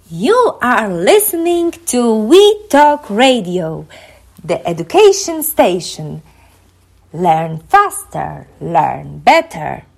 You are listening to We Talk Radio, the education station. Learn faster, learn better.